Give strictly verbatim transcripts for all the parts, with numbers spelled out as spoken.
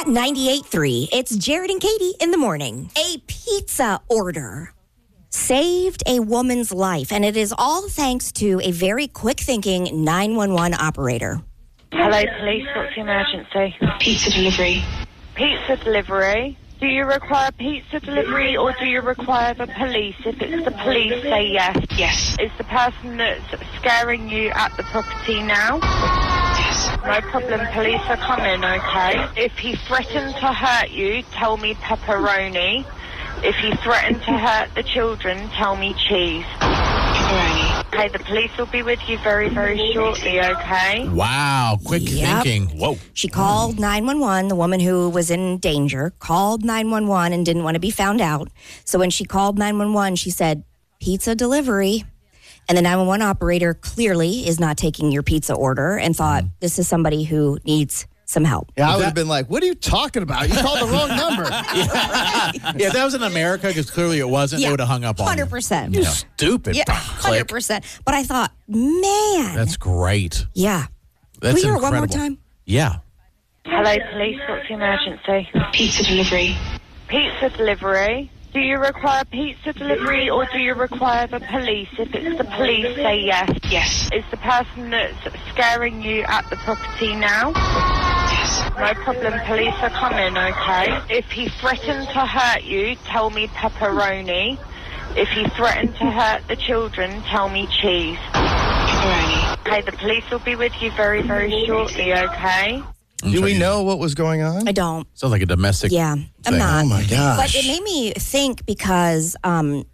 Hot ninety-eight point three. It's Jared and Katie in the morning. A pizza order saved a woman's life, and it is all thanks to a very quick-thinking nine one one operator. Hello, police. What's the emergency? Pizza delivery. Pizza delivery? Do you require pizza delivery or do you require the police? If it's the police, say yes. Yes. Is the person that's scaring you at the property now? Yes. No problem, police are coming, okay? If he threatened to hurt you, tell me pepperoni. If he threatened to hurt the children, tell me cheese. Pepperoni. Okay, the police will be with you very, very shortly, okay? Wow, quick Yep. thinking. Whoa. She called nine one one, the woman who was in danger, called nine one one and didn't want to be found out. So when she called nine one one, she said, pizza delivery. And the nine one one operator clearly is not taking your pizza order and thought, this is somebody who needs some help. Yeah, I would that- have been like, what are you talking about? You called the wrong number. Yeah, if that was in America, because clearly it wasn't, they would have hung up on one hundred you. percent. You stupid. Yeah, one hundred Click. percent. But I thought, man. That's great. yeah. That's Can we hear it incredible. one more time? Yeah. Hello, police. What's the emergency? Pizza delivery. Pizza delivery? Do you require pizza delivery or do you require the police? If it's the police, say yes. Yes. Is the person that's scaring you at the property now? Yes. No problem, police are coming, okay? If he threatened to hurt you, tell me pepperoni. If he threatened to hurt the children, tell me cheese. Pepperoni. Okay, the police will be with you very, very shortly, okay? Do we know what was going on? I don't. Sounds like a domestic. Yeah, I'm thing. not. Oh, my gosh. But it made me think because um,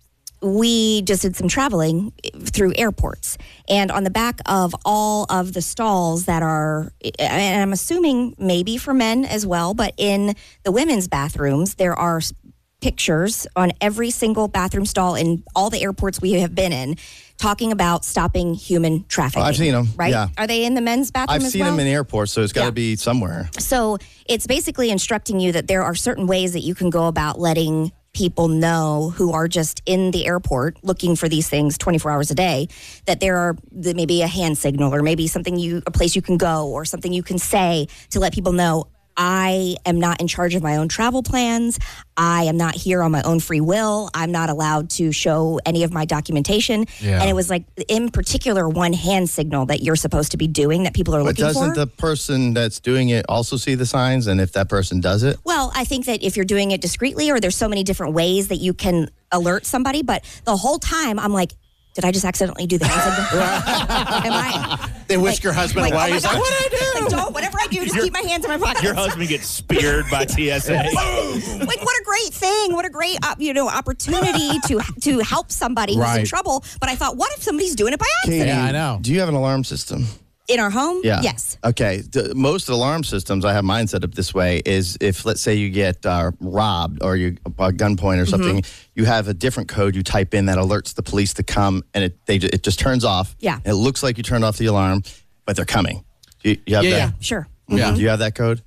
we just did some traveling through airports. And on the back of all of the stalls that are, and I'm assuming maybe for men as well, but in the women's bathrooms, there are pictures on every single bathroom stall in all the airports we have been in talking about stopping human trafficking. Oh, I've seen 'em, Right? yeah. Are they in the men's bathroom I've as seen well? them in airports, so it's got to Yeah. be somewhere. So it's basically instructing you that there are certain ways that you can go about letting people know who are just in the airport looking for these things twenty-four hours a day, that there are that maybe a hand signal or maybe something you, a place you can go or something you can say to let people know, I am not in charge of my own travel plans. I am not here on my own free will. I'm not allowed to show any of my documentation. Yeah. And it was like, in particular, one hand signal that you're supposed to be doing that people are But looking doesn't for. the person that's doing it also see the signs? And if that person does it? Well, I think that if you're doing it discreetly, or there's so many different ways that you can alert somebody, but the whole time I'm like, did I just accidentally do the hand signal? Am I? They whisk your husband like, away. oh my He's like, God. what did I do? Like, don't, whatever I do, just keep my hands in my pockets. Your husband gets speared by T S A. Like, what a great thing. What a great, op- you know, opportunity to to help somebody who's in Right. trouble. But I thought, what if somebody's doing it by Katie, accident? Yeah, I know. Do you have an alarm system? In our home? Yeah. Yes. Okay. The, most of the alarm systems, I have mine set up this way, is if, let's say, you get uh, robbed or you a gunpoint or something, you have a different code you type in that alerts the police to come, and it they ju- it just turns off. Yeah. It looks like you turned off the alarm, but they're coming. You, you have Yeah, that? yeah. Sure. Yeah. Do you have that code?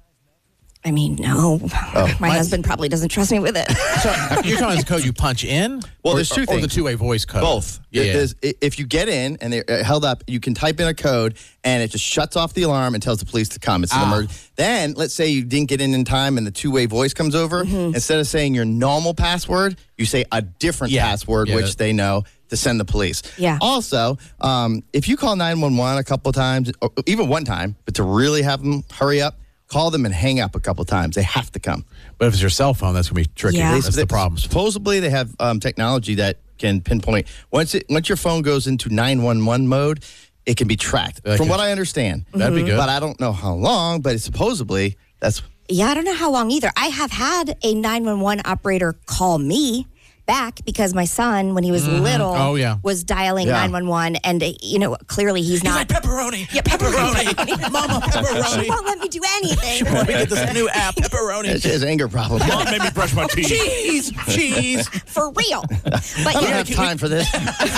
I mean, no. Oh. My husband probably doesn't trust me with it. So you're talking the code you punch in? Well, or, there's two or, Or the things. two-way voice code? Both. Yeah. It is- i- if you get in and they're uh, held up, you can type in a code and it just shuts off the alarm and tells the police to come. It's an Ah. emergency. Then, let's say you didn't get in in time and the two-way voice comes over. Instead of saying your normal password, you say a different Yeah. password, Yeah, which that- they know to send the police. Yeah. Also, um, if you call nine one one a couple times, or even one time, but to really have them hurry up, call them and hang up a couple times. They have to come. But if it's your cell phone, that's going to be tricky. Yeah. That's the problem. Supposedly, they have um, technology that can pinpoint once it once your phone goes into nine one one mode, it can be tracked. That From could- what I understand, That'd be good. But I don't know how long. But supposedly, that's Yeah, I don't know how long either. I have had a nine one one operator call me back because my son, when he was little, Oh, yeah. was dialing Yeah. nine one one, and uh, you know, clearly he's not. pepperoni. Yeah, pepperoni. Mama, She pepperoni. won't let me do anything. Let me get this new app, pepperoni. it's his anger problem. Mom made me brush my teeth. Cheese, cheese. For real. But I don't yeah, have time for this.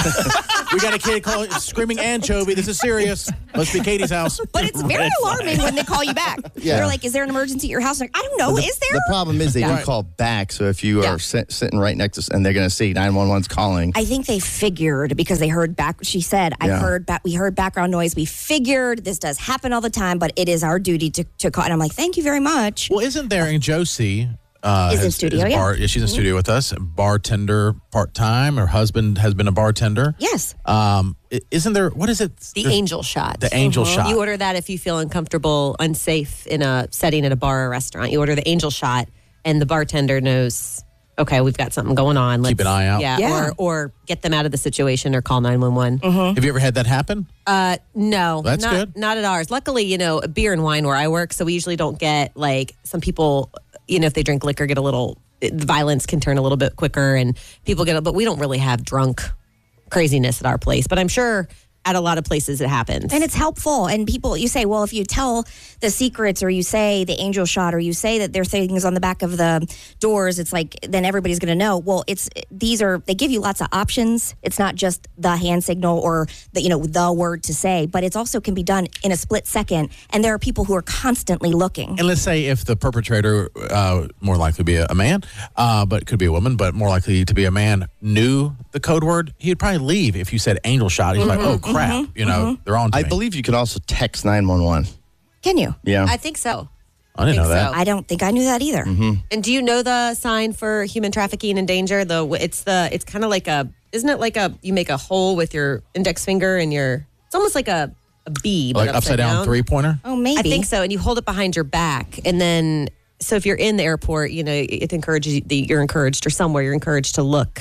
We got a kid calling, screaming anchovy. This is serious. Must be Katie's house. but it's very alarming when they call you back. Yeah. They're like, "Is there an emergency at your house?" I'm like, I don't know. the, Is there? The problem is they Yeah. do call back. So if you Yeah. are sit, sitting right next to us and they're going to see nine one one's calling, I think they figured because they heard back. She said, "I Yeah. heard back. We heard background noise. We figured this does happen all the time, but it is our duty to to, to call. And I'm like, thank you very much. Well, isn't there in Josie? Uh, Is in has- studio, is yeah. bar- yeah, she's in studio with us. Bartender part time. Her husband has been a bartender. Yes. Um, i- isn't there? What is it? The There's- angel shot. The angel shot. You order that if you feel uncomfortable, unsafe in a setting at a bar or restaurant. You order the angel shot, and the bartender knows, okay, we've got something going on. Let's, Keep an eye out. Yeah, Yeah. Or, or get them out of the situation or call nine one one. Have you ever had that happen? Uh, no, That's not, good. Not at ours. Luckily, you know, beer and wine where I work, so we usually don't get like some people, you know, if they drink liquor, get a little, the violence can turn a little bit quicker and people get, but we don't really have drunk craziness at our place. But I'm sure at a lot of places it happens. And it's helpful. And people, you say, well, if you tell the secrets or you say the angel shot or you say that there are things on the back of the doors, it's like, then everybody's going to know. Well, it's, these are, they give you lots of options. It's not just the hand signal or the, you know, the word to say, but it's also can be done in a split second. And there are people who are constantly looking. And let's say if the perpetrator, uh, more likely to be a, a man, uh, but it could be a woman, but more likely to be a man, knew the code word, he'd probably leave if you said angel shot. He's like, oh, crap. You know, they're on to I me. believe you can also text nine one one. Can you? Yeah. I think so. I didn't know think that. so. I don't think I knew that either. And do you know the sign for human trafficking and danger? The it's the it's kind of like a isn't it like a you make a hole with your index finger and your it's almost like a a B but Like upside down three pointer? Oh, maybe. I think so, and you hold it behind your back, and then so if you're in the airport, you know it encourages you, you're encouraged or somewhere you're encouraged to look.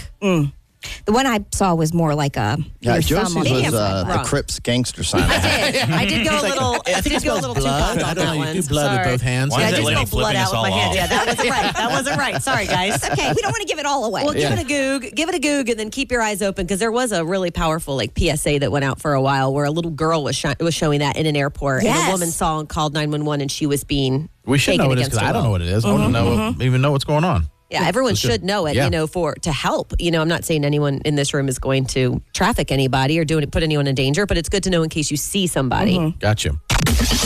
The one I saw was more like a Yeah, your thumb Josie's on the was Damn, uh, wrong. the Crips gangster sign. I did. I did go a little. I, I think did it go a smells little too blood. far I on don't know. that You one. do blood with Sorry. both hands. Why Yeah, is I that just lady spilled blood flipping out us with my all hand. off? Yeah, that wasn't right. That wasn't right. Sorry, guys. Okay, we don't want to give it all away. Well, give it a goog, give it a goog, and then keep your eyes open because there was a really powerful like P S A that went out for a while where a little girl was shi- was showing that in an airport, and Yes. a woman saw and called nine one one, and she was being We should taken know what it is against because her I don't will. know what it is. I wouldn't know, even know what's going on. Yeah, everyone That's good. should know it, Yeah. you know, for to help. You know, I'm not saying anyone in this room is going to traffic anybody or doing put anyone in danger, but it's good to know in case you see somebody. Gotcha.